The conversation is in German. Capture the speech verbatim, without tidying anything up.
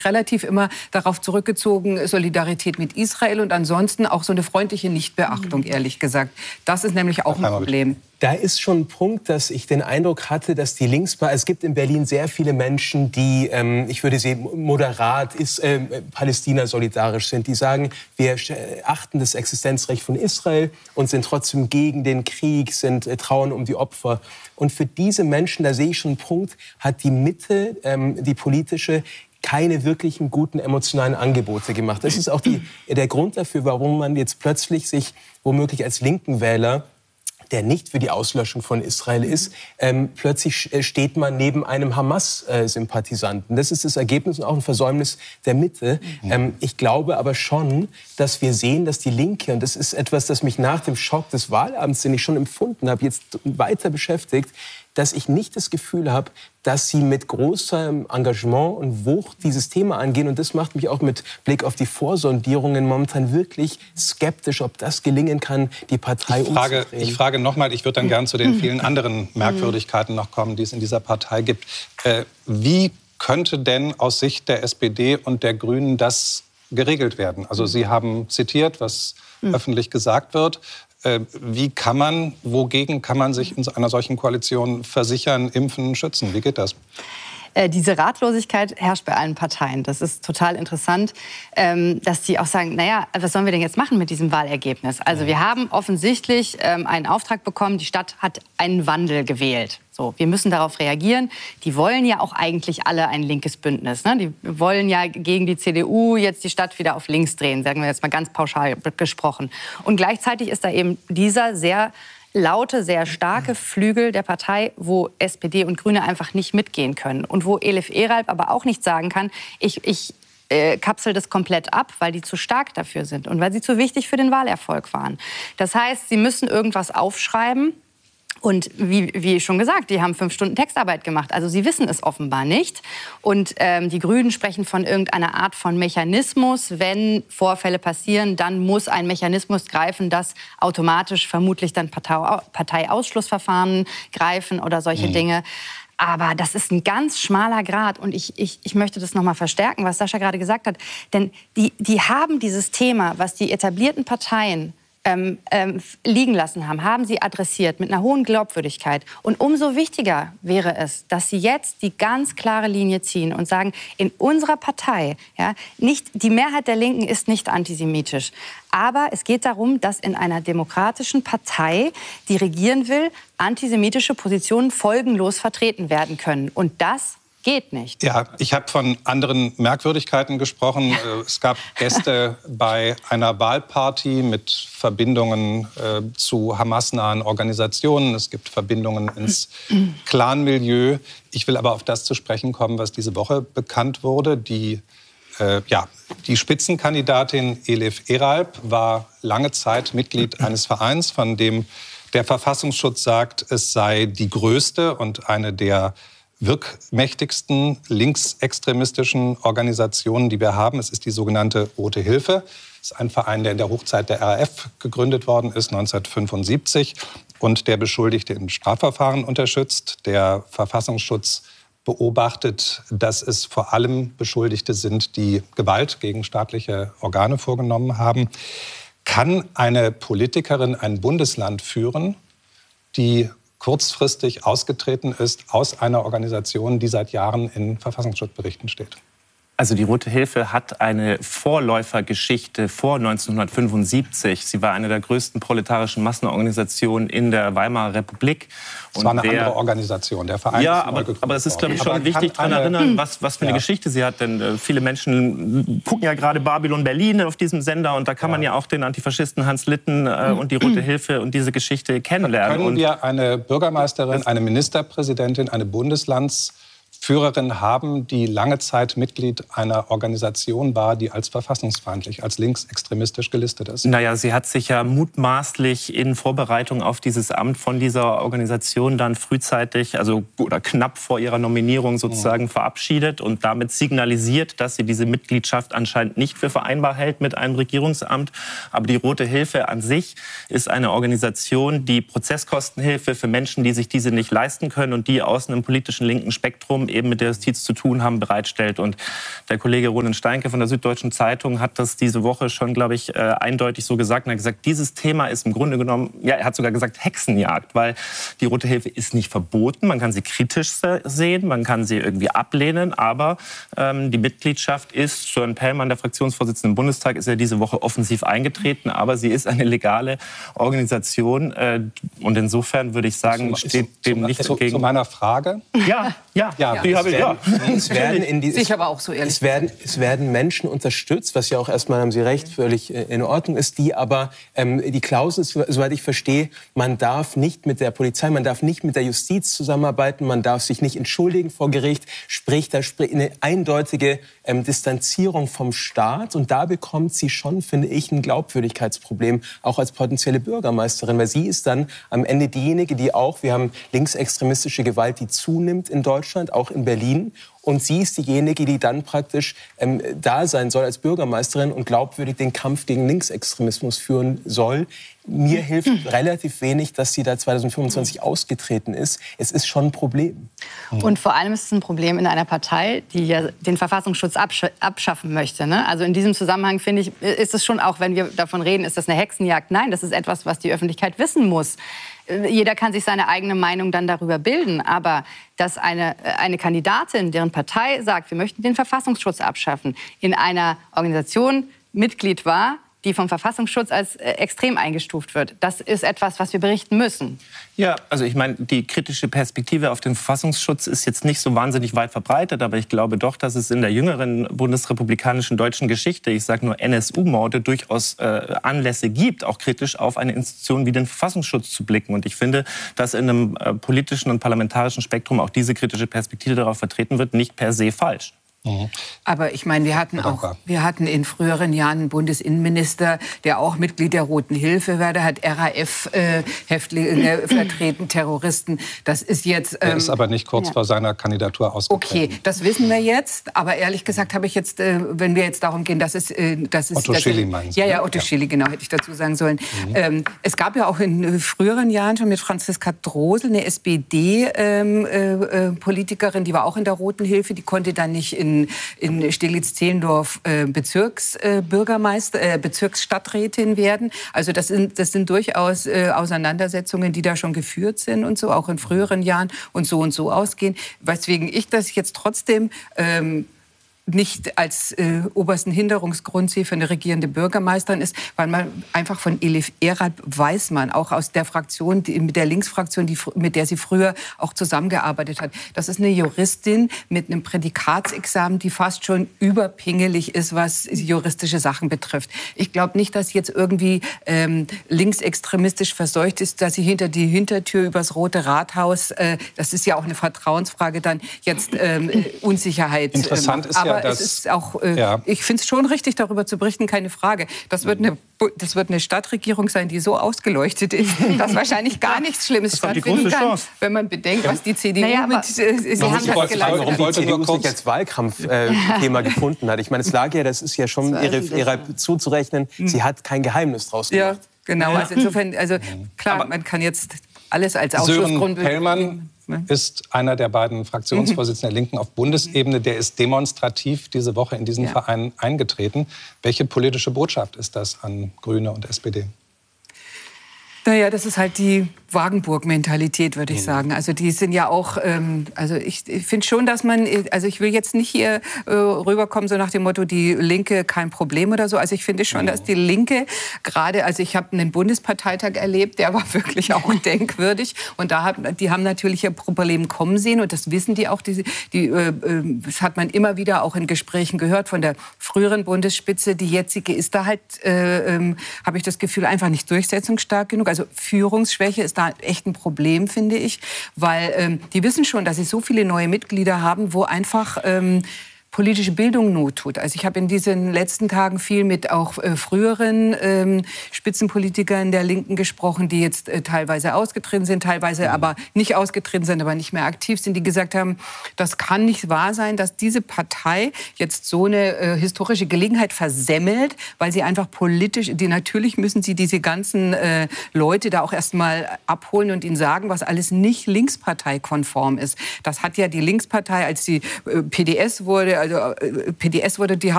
relativ immer darauf zurückgezogen, Solidarität mit Israel und ansonsten auch so eine freundliche Nichtbeachtung, ehrlich gesagt. Das ist nämlich auch ein Problem. Da ist schon ein Punkt, dass ich den Eindruck hatte, dass die Linkspartei, es gibt in Berlin sehr viele Menschen, die, ähm, ich würde sie moderat, ist, äh, Palästina solidarisch sind, die sagen, wir achten das Existenzrecht von Israel und sind trotzdem gegen den Krieg, sind äh, trauern um die Opfer. Und für diese Menschen, da sehe ich schon einen Punkt, hat die Mitte, ähm, die politische, keine wirklichen guten emotionalen Angebote gemacht. Das ist auch die, der Grund dafür, warum man jetzt plötzlich sich womöglich als linken Wähler, der nicht für die Auslöschung von Israel ist, ähm, plötzlich steht man neben einem Hamas-Sympathisanten. Das ist das Ergebnis und auch ein Versäumnis der Mitte. Mhm. Ähm, ich glaube aber schon, dass wir sehen, dass die Linke, und das ist etwas, das mich nach dem Schock des Wahlabends, den ich schon empfunden habe, jetzt weiter beschäftigt, dass ich nicht das Gefühl habe, dass sie mit großem Engagement und Wucht dieses Thema angehen. Und das macht mich auch mit Blick auf die Vorsondierungen momentan wirklich skeptisch, ob das gelingen kann, die Partei ich frage, umzudrehen. Ich frage nochmal, ich würde dann gern zu den vielen anderen Merkwürdigkeiten noch kommen, die es in dieser Partei gibt. Äh, wie könnte denn aus Sicht der S P D und der Grünen das geregelt werden? Also Sie haben zitiert, was mhm. öffentlich gesagt wird. Wie kann man, wogegen kann man sich in einer solchen Koalition versichern, impfen, schützen? Wie geht das? Äh, diese Ratlosigkeit herrscht bei allen Parteien. Das ist total interessant, ähm, dass die auch sagen, naja, was sollen wir denn jetzt machen mit diesem Wahlergebnis? Also wir haben offensichtlich ähm, einen Auftrag bekommen, die Stadt hat einen Wandel gewählt. So, wir müssen darauf reagieren. Die wollen ja auch eigentlich alle ein linkes Bündnis. Ne? Die wollen ja gegen die C D U jetzt die Stadt wieder auf links drehen, sagen wir jetzt mal ganz pauschal gesprochen. Und gleichzeitig ist da eben dieser sehr laute, sehr starke Flügel der Partei, wo S P D und Grüne einfach nicht mitgehen können. Und wo Elif Eralp aber auch nicht sagen kann, ich, ich äh, kapsel das komplett ab, weil die zu stark dafür sind und weil sie zu wichtig für den Wahlerfolg waren. Das heißt, sie müssen irgendwas aufschreiben. Und wie, wie schon gesagt, die haben fünf Stunden Textarbeit gemacht. Also sie wissen es offenbar nicht. Und ähm, die Grünen sprechen von irgendeiner Art von Mechanismus. Wenn Vorfälle passieren, dann muss ein Mechanismus greifen, das automatisch vermutlich dann Partei, Parteiausschlussverfahren greifen oder solche mhm. Dinge. Aber das ist ein ganz schmaler Grat. Und ich, ich, ich möchte das noch mal verstärken, was Sascha gerade gesagt hat. Denn die, die haben dieses Thema, was die etablierten Parteien Ähm, ähm, liegen lassen haben, haben sie adressiert mit einer hohen Glaubwürdigkeit. Und umso wichtiger wäre es, dass sie jetzt die ganz klare Linie ziehen und sagen, in unserer Partei, ja, nicht, die Mehrheit der Linken ist nicht antisemitisch. Aber es geht darum, dass in einer demokratischen Partei, die regieren will, antisemitische Positionen folgenlos vertreten werden können. Und das geht nicht. Ja, ich habe von anderen Merkwürdigkeiten gesprochen. Es gab Gäste bei einer Wahlparty mit Verbindungen äh, zu Hamas-nahen Organisationen. Es gibt Verbindungen ins Clan-Milieu. Ich will aber auf das zu sprechen kommen, was diese Woche bekannt wurde. Die, äh, ja, die Spitzenkandidatin Elif Eralp war lange Zeit Mitglied eines Vereins, von dem der Verfassungsschutz sagt, es sei die größte und eine der wirkmächtigsten linksextremistischen Organisationen, die wir haben. Es ist die sogenannte Rote Hilfe. Es ist ein Verein, der in der Hochzeit der R A F gegründet worden ist, neunzehnhundertfünfundsiebzig, und der Beschuldigte in Strafverfahren unterstützt. Der Verfassungsschutz beobachtet, dass es vor allem Beschuldigte sind, die Gewalt gegen staatliche Organe vorgenommen haben. Kann eine Politikerin ein Bundesland führen, die kurzfristig ausgetreten ist aus einer Organisation, die seit Jahren in Verfassungsschutzberichten steht? Also die Rote Hilfe hat eine Vorläufergeschichte vor neunzehnhundertfünfundsiebzig. Sie war eine der größten proletarischen Massenorganisationen in der Weimarer Republik. Es war eine wer, andere Organisation, der Verein ja, ist aber, aber es ist, glaube ich, schon aber wichtig daran erinnern, was, was für eine ja. Geschichte sie hat. Denn äh, viele Menschen gucken ja gerade Babylon Berlin auf diesem Sender. Und da kann ja. man ja auch den Antifaschisten Hans Litten äh, und die Rote Hilfe und diese Geschichte kennenlernen. Können und wir eine Bürgermeisterin, eine Ministerpräsidentin, eine Bundeslands Führerin haben, die lange Zeit Mitglied einer Organisation war, die als verfassungsfeindlich, als linksextremistisch gelistet ist? Naja, sie hat sich ja mutmaßlich in Vorbereitung auf dieses Amt von dieser Organisation dann frühzeitig, also oder knapp vor ihrer Nominierung sozusagen, mhm. verabschiedet und damit signalisiert, dass sie diese Mitgliedschaft anscheinend nicht für vereinbar hält mit einem Regierungsamt. Aber die Rote Hilfe an sich ist eine Organisation, die Prozesskostenhilfe für Menschen, die sich diese nicht leisten können und die aus einem politischen linken Spektrum eben mit der Justiz zu tun haben, bereitstellt. Und der Kollege Roland Steinke von der Süddeutschen Zeitung hat das diese Woche schon, glaube ich, äh, eindeutig so gesagt. Er hat gesagt, dieses Thema ist im Grunde genommen, ja, er hat sogar gesagt, Hexenjagd, weil die Rote Hilfe ist nicht verboten. Man kann sie kritisch sehen, man kann sie irgendwie ablehnen, aber ähm, die Mitgliedschaft ist, Sören Pellmann, der Fraktionsvorsitzende im Bundestag, ist ja diese Woche offensiv eingetreten, aber sie ist eine legale Organisation äh, und insofern würde ich sagen, steht dem nicht zu, entgegen. Zu meiner Frage? Ja, ja, ja. Die habe ich, ja. Es werden in die, ich aber auch so ehrlich. Es werden, es werden Menschen unterstützt, was ja auch erstmal, haben Sie recht, völlig in Ordnung ist, die aber, ähm, die Klausel ist, soweit ich verstehe, man darf nicht mit der Polizei, man darf nicht mit der Justiz zusammenarbeiten, man darf sich nicht entschuldigen vor Gericht, sprich, da spricht eine eindeutige ähm, Distanzierung vom Staat und da bekommt sie schon, finde ich, ein Glaubwürdigkeitsproblem, auch als potenzielle Bürgermeisterin, weil sie ist dann am Ende diejenige, die auch, wir haben linksextremistische Gewalt, die zunimmt in Deutschland, auch in Berlin. Und sie ist diejenige, die dann praktisch ähm, da sein soll als Bürgermeisterin und glaubwürdig den Kampf gegen Linksextremismus führen soll. Mir hilft relativ wenig, dass sie da zweitausendfünfundzwanzig ausgetreten ist. Es ist schon ein Problem. Und vor allem ist es ein Problem in einer Partei, die ja den Verfassungsschutz absch abschaffen möchte. Ne? Also in diesem Zusammenhang, finde ich, ist es schon, auch wenn wir davon reden, ist das eine Hexenjagd? Nein, das ist etwas, was die Öffentlichkeit wissen muss. Jeder kann sich seine eigene Meinung dann darüber bilden. Aber dass eine, eine Kandidatin, deren Partei sagt, wir möchten den Verfassungsschutz abschaffen, in einer Organisation Mitglied war, die vom Verfassungsschutz als äh, extrem eingestuft wird. Das ist etwas, was wir berichten müssen. Ja, also ich meine, die kritische Perspektive auf den Verfassungsschutz ist jetzt nicht so wahnsinnig weit verbreitet, aber ich glaube doch, dass es in der jüngeren bundesrepublikanischen deutschen Geschichte, ich sage nur N S U-Morde, durchaus äh, Anlässe gibt, auch kritisch auf eine Institution wie den Verfassungsschutz zu blicken. Und ich finde, dass in einem äh, politischen und parlamentarischen Spektrum auch diese kritische Perspektive darauf vertreten wird, nicht per se falsch. Mhm. Aber ich meine, wir hatten auch, wir hatten in früheren Jahren einen Bundesinnenminister, der auch Mitglied der Roten Hilfe war, der hat R A F-Häftlinge äh, vertreten, Terroristen. Das ist jetzt. Ähm, er ist aber nicht kurz ja. vor seiner Kandidatur ausgetreten. Okay, das wissen wir jetzt. Aber ehrlich gesagt habe ich jetzt, äh, wenn wir jetzt darum gehen, dass es, äh, das ist Otto das, Schily meinen Sie? Ja, ja, Otto ja. Schily, genau, hätte ich dazu sagen sollen. Mhm. Ähm, es gab ja auch in früheren Jahren schon mit Franziska Drosel eine S P D-Politikerin, ähm, äh, die war auch in der Roten Hilfe, die konnte dann nicht in in Steglitz-Zehlendorf äh, Bezirksbürgermeister, äh, Bezirksstadträtin werden. Also das sind, das sind durchaus äh, Auseinandersetzungen, die da schon geführt sind und so, auch in früheren Jahren und so und so ausgehen. Weswegen ich das jetzt trotzdem ähm, nicht als äh, obersten Hinderungsgrund sehe für eine regierende Bürgermeisterin ist, weil man einfach von Elif Erat weiß man, auch aus der Fraktion, die, mit der Linksfraktion, die, mit der sie früher auch zusammengearbeitet hat. Das ist eine Juristin mit einem Prädikatsexamen, die fast schon überpingelig ist, was juristische Sachen betrifft. Ich glaube nicht, dass sie jetzt irgendwie ähm, linksextremistisch verseucht ist, dass sie hinter die Hintertür übers Rote Rathaus, äh, das ist ja auch eine Vertrauensfrage, dann jetzt ähm, Unsicherheit. Interessant äh, ist ja, Aber dass, es ist auch, äh, ja. ich finde es schon richtig, darüber zu berichten, keine Frage. Das wird eine, das wird eine Stadtregierung sein, die so ausgeleuchtet ist, dass wahrscheinlich gar nichts Schlimmes stattfinden kann, wenn man bedenkt, was die C D U naja, mit äh, sie haben das geleistet. Warum die C D U sich als Wahlkampfthema äh, gefunden hat. Ich meine, es lag ja, das ist ja schon ihre, ihrer zuzurechnen, mhm. sie hat kein Geheimnis draus gemacht. Ja, genau. Also insofern, also klar, aber man kann jetzt alles als Ausschussgrund... Sören Pellmann ist einer der beiden Fraktionsvorsitzenden der Linken auf Bundesebene. Der ist demonstrativ diese Woche in diesen ja. Verein eingetreten. Welche politische Botschaft ist das an Grüne und S P D? Naja, das ist halt die Wagenburg-Mentalität, würde ich sagen. Also die sind ja auch, ähm, also ich, ich finde schon, dass man, also ich will jetzt nicht hier äh, rüberkommen so nach dem Motto, die Linke kein Problem oder so. Also ich finde schon, dass die Linke gerade, also ich habe einen Bundesparteitag erlebt, der war wirklich auch denkwürdig. Und da hat, die haben natürlich ihr Problem kommen sehen und das wissen die auch. Die, die, äh, das hat man immer wieder auch in Gesprächen gehört von der früheren Bundesspitze. Die jetzige ist da halt, äh, äh, habe ich das Gefühl, einfach nicht durchsetzungsstark genug. Also Führungsschwäche ist da echt ein Problem, finde ich, weil ähm, die wissen schon, dass sie so viele neue Mitglieder haben, wo einfach ähm, politische Bildung not tut. Also ich habe in diesen letzten Tagen viel mit auch äh, früheren ähm, Spitzenpolitikern der Linken gesprochen, die jetzt äh, teilweise ausgetreten sind, teilweise mhm. aber nicht ausgetreten sind, aber nicht mehr aktiv sind, die gesagt haben, das kann nicht wahr sein, dass diese Partei jetzt so eine äh, historische Gelegenheit versemmelt, weil sie einfach politisch, die natürlich müssen sie diese ganzen äh, Leute da auch erst mal abholen und ihnen sagen, was alles nicht linksparteikonform ist. Das hat ja die Linkspartei, als die äh, P D S wurde, also äh, P D S wurde, die